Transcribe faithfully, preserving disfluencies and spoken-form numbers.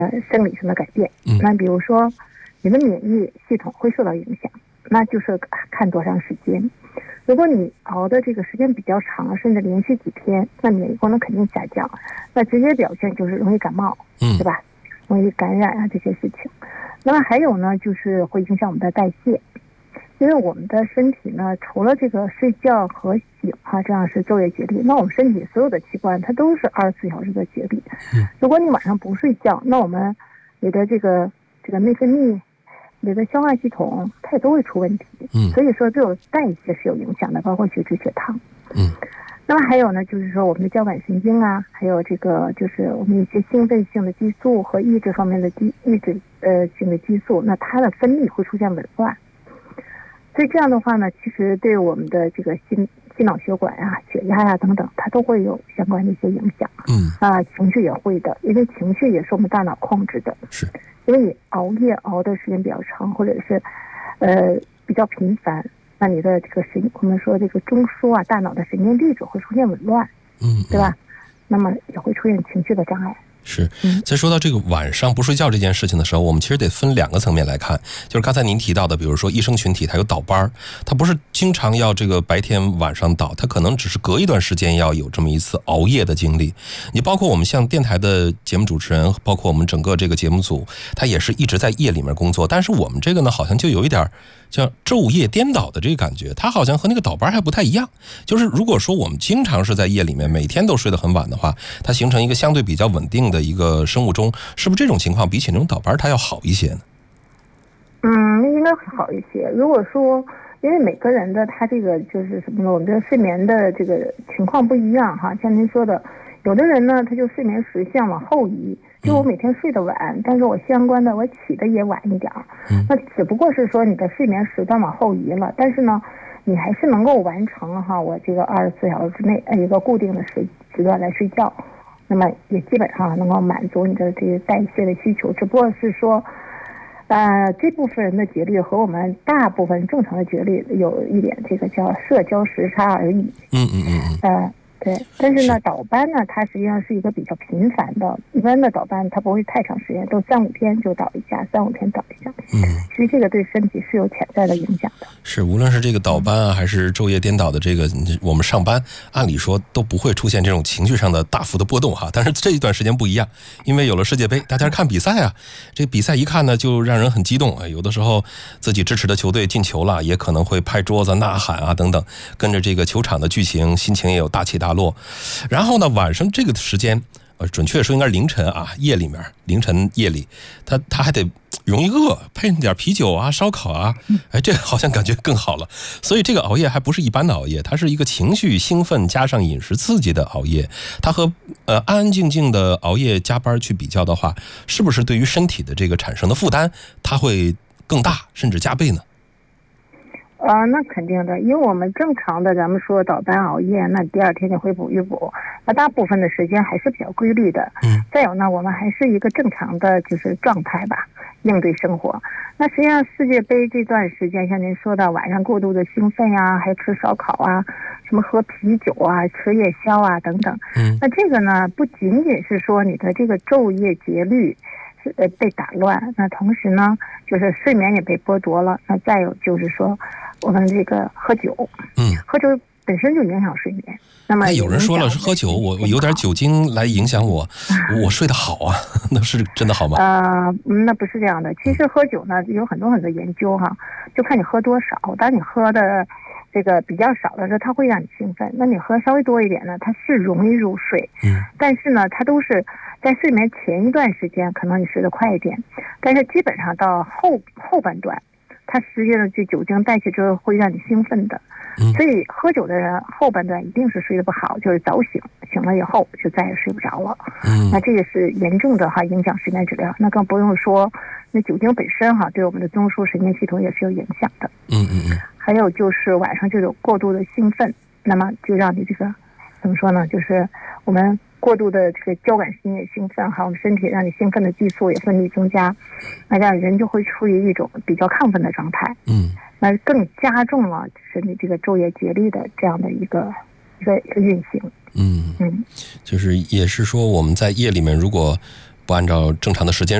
呃生理上的改变。那比如说你的免疫系统会受到影响，那就是看多长时间。如果你熬的这个时间比较长，甚至连续几天，那免疫功能肯定下降，那直接表现就是容易感冒， 嗯， 对吧？容易感染啊这些事情。那么还有呢，就是会影响我们的代谢，因为我们的身体呢，除了这个睡觉和醒啊，这样是昼夜节律，那我们身体所有的器官它都是二十四小时的节律。 嗯， 如果你晚上不睡觉，那我们你的这个这个内分泌，你的消化系统它也都会出问题。 嗯， 所以说这种代谢是有影响的，包括血脂血糖。 嗯， 那么还有呢，就是说我们的交感神经啊，还有这个就是我们一些兴奋性的激素和抑制方面的激抑制呃性的激素，那它的分泌会出现紊乱。所以这样的话呢，其实对我们的这个心心脑血管啊、血压呀、啊、等等，它都会有相关的一些影响。 嗯啊，情绪也会的，因为情绪也是我们大脑控制的。 是， 因为你熬夜熬的时间比较长，或者是呃比较频繁，那你的这个神，我们说这个中枢啊，大脑的神经递质会出现紊乱， 嗯， 对吧？那么也会出现情绪的障碍。 是，在说到这个晚上不睡觉这件事情的时候，我们其实得分两个层面来看。就是刚才您提到的，比如说医生群体他有倒班，他不是经常要这个白天晚上倒，他可能只是隔一段时间要有这么一次熬夜的经历。你包括我们像电台的节目主持人，包括我们整个这个节目组，他也是一直在夜里面工作，但是我们这个呢好像就有一点像昼夜颠倒的这个感觉，它好像和那个倒班还不太一样。就是如果说我们经常是在夜里面每天都睡得很晚的话，它形成一个相对比较稳定的一个生物钟，是不是这种情况比起那种倒班它要好一些呢？ 嗯，应该会好一些。如果说因为每个人的他这个就是什么呢，我们的睡眠的这个情况不一样哈，像您说的，有的人呢他就睡眠时相往后移，就我每天睡得晚，嗯、但是我相关的我起的也晚一点， 嗯， 那只不过是说你的睡眠时段往后移了，但是呢你还是能够完成哈我这个二十四小时之内一个固定的时时段来睡觉，那么也基本上能够满足你的这个代谢的需求，只不过是说呃，这部分人的节律和我们大部分正常的节律有一点这个叫社交时差而已。 嗯嗯嗯嗯。 呃，对，但是呢，倒班呢，它实际上是一个比较频繁的，一般的倒班它不会太长时间，都三五天就倒一下，三五天倒一下。 嗯， 其实这个对身体是有潜在的影响的。 是，无论是这个倒班啊，还是昼夜颠倒的这个，我们上班按理说都不会出现这种情绪上的大幅的波动哈。但是这一段时间不一样，因为有了世界杯，大家看比赛啊，这比赛一看呢，就让人很激动啊。有的时候自己支持的球队进球了，也可能会拍桌子呐喊啊等等，跟着这个球场的剧情，心情也有大起大落。然后呢，晚上这个时间，呃，准确说应该是凌晨啊，夜里面，凌晨夜里，他他还得容易饿，配上点啤酒啊、烧烤啊，哎，这好像感觉更好了。所以这个熬夜还不是一般的熬夜，它是一个情绪兴奋加上饮食刺激的熬夜。它和呃安安静静的熬夜加班去比较的话，是不是对于身体的这个产生的负担，它会更大，甚至加倍呢？ 呃，那肯定的，因为我们正常的，咱们说倒班熬夜，那第二天就会补一补，那大部分的时间还是比较规律的。 嗯。 再有呢，我们还是一个正常的就是状态吧，应对生活。那实际上世界杯这段时间，像您说的，晚上过度的兴奋呀、啊，还吃烧烤啊，什么喝啤酒啊，吃夜宵啊等等。 嗯。 那这个呢，不仅仅是说你的这个昼夜节律是呃被打乱，那同时呢，就是睡眠也被剥夺了。那再有就是说，我们这个喝酒， 嗯， 喝酒本身就影响睡眠。那么有人说了是喝酒，我我有点酒精来影响我，我睡得好啊，那是真的好吗？ 呃，那不是这样的。其实喝酒呢，有很多很多研究哈，就看你喝多少。当你喝的这个比较少的时候，它会让你兴奋；那你喝稍微多一点呢，它是容易入睡。 嗯， 但是呢，它都是在睡眠前一段时间，可能你睡得快一点，但是基本上到后后半段。它实际上这酒精代谢之后会让你兴奋的，所以喝酒的人后半段一定是睡得不好，就是早醒，醒了以后就再也睡不着了。嗯，那这个是严重的哈影响睡眠质量。那更不用说那酒精本身哈对我们的中枢神经系统也是有影响的。 嗯嗯嗯。 还有就是晚上就有过度的兴奋，那么就让你这个怎么说呢？就是我们过度的这个交感神经也兴奋哈，我们身体让你兴奋的激素也分泌增加，那让人就会处于一种比较亢奋的状态。 嗯， 那更加重了身体这个昼夜节律的这样的一个一个一个运行。 嗯嗯，就是也是说我们在夜里面如果不按照正常的时间